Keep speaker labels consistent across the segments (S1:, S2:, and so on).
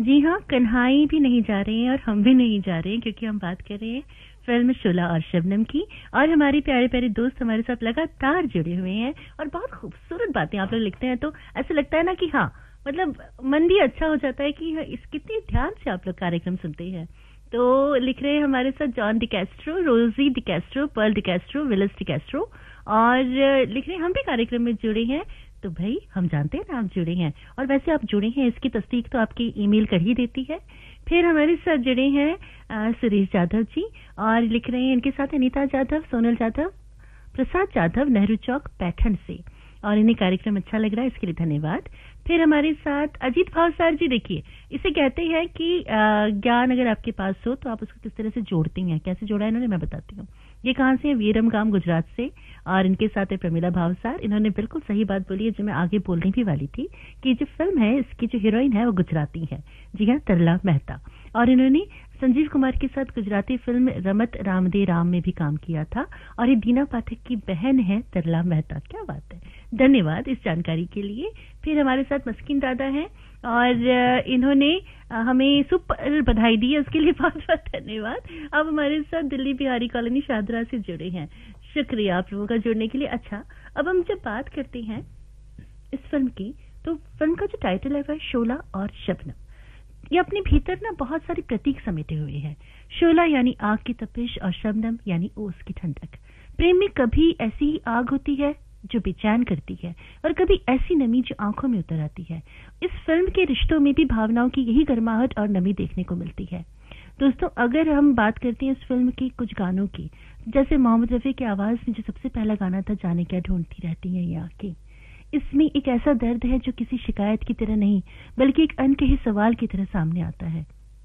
S1: जी हाँ, कन्हाई भी नहीं जा रहे हैं और हम भी नहीं जा रहे हैं, क्योंकि हम बात कर रहे हैं फिल्म शोला और शबनम की। और हमारे प्यारे प्यारे दोस्त हमारे साथ लगातार जुड़े हुए हैं और बहुत खूबसूरत बातें आप लोग लिखते हैं, तो ऐसा लगता है ना कि हाँ, मतलब मन भी अच्छा हो जाता है कि इस कितने ध्यान से आप लोग कार्यक्रम सुनते हैं। तो लिख रहे हैं हमारे साथ जॉन डिकैस्ट्रो, रोजी डिकैस्ट्रो, पर्ल डिकैस्ट्रो, विलिस डिकैस्ट्रो, और लिख रहे हैं हम भी कार्यक्रम में जुड़े हैं। तो भाई हम जानते हैं ना आप जुड़े हैं, और वैसे आप जुड़े हैं इसकी तस्दीक तो आपकी ईमेल कर ही देती है। फिर हमारे साथ जुड़े हैं सुरेश जाधव जी, और लिख रहे हैं इनके साथ अनीता जाधव, सोनल जाधव, प्रसाद जाधव, नेहरू चौक पैठन से, और इन्हें कार्यक्रम अच्छा लग रहा है, इसके लिए धन्यवाद। फिर हमारे साथ अजीत भावसार जी, देखिए इसे कहते हैं कि ज्ञान अगर आपके पास हो तो आप उसको किस तरह से जोड़ती हैं, कैसे जोड़ा है इन्होंने, मैं बताती हूँ। ये कहाँ से है? वीरम गांव गुजरात से, और इनके साथ है प्रमिला भावसार। इन्होंने बिल्कुल सही बात बोली है जो मैं आगे बोलने भी वाली थी, कि जो फिल्म है इसकी जो हीरोइन है वो गुजराती है। जी हाँ, तरला मेहता। और इन्होंने संजीव कुमार के साथ गुजराती फिल्म रमत रामदे राम में भी काम किया था, और ये दीना पाठक की बहन है तरला मेहता। क्या बात है, धन्यवाद इस जानकारी के लिए। फिर हमारे साथ मस्किन दादा हैं, और इन्होंने हमें सुपर बधाई दी है, उसके लिए बहुत बहुत धन्यवाद। अब हमारे साथ दिल्ली बिहारी कॉलोनी शाहदरा से जुड़े हैं, शुक्रिया आप लोगों का जुड़ने के लिए। अच्छा, अब हम जब बात करते हैं इस फिल्म की, तो फिल्म का जो टाइटल है वह शोला और शबनम। ये अपने भीतर ना बहुत सारे प्रतीक समेटे हुए हैं। शोला यानी आग की तपिश, और शबनम यानी ओस की ठंडक। प्रेम में कभी ऐसी ही आग होती है जो बेचैन करती है, और कभी ऐसी नमी जो आंखों में उतर आती है। इस फिल्म के रिश्तों में भी भावनाओं की यही गर्माहट और नमी देखने को मिलती है। दोस्तों, अगर हम बात करते हैं इस फिल्म की कुछ गानों की, जैसे मोहम्मद रफी की आवाज में जो सबसे पहला गाना था, जाने क्या ढूंढती रहती है ये आंखें, इसमें एक ऐसा दर्द है जो किसी शिकायत की तरह नहीं, बल्कि एक अनकहे सवाल की तरह सामने आता है।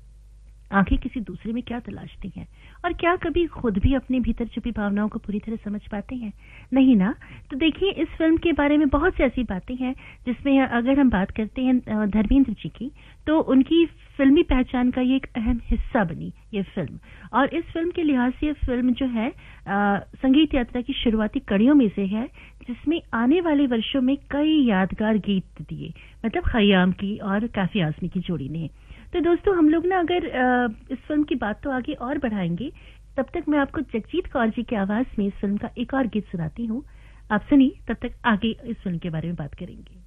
S1: आंखें किसी दूसरे में क्या तलाशती हैं, और क्या कभी खुद भी अपने भीतर छुपी भावनाओं को पूरी तरह समझ पाते हैं? नहीं ना। तो देखिए, इस फिल्म के बारे में बहुत सी ऐसी बातें हैं जिसमें अगर हम बात करते हैं धर्मेंद्र जी की, तो उनकी फिल्मी पहचान का ये एक अहम हिस्सा बनी ये फिल्म। और इस फिल्म के लिहाज से ये फिल्म जो है संगीत यात्रा की शुरुआती कड़ियों में से है, जिसमें आने वाले वर्षों में कई यादगार गीत दिए, मतलब खयाम की और काफी आजमी की जोड़ी ने। तो दोस्तों, हम लोग ना अगर इस फिल्म की बात तो आगे और बढ़ाएंगे, तब तक मैं आपको जगजीत कौर जी की आवाज में इस फिल्म का एक और गीत सुनाती हूँ। आप सुनिए, तब तक आगे इस फिल्म के बारे में बात करेंगे।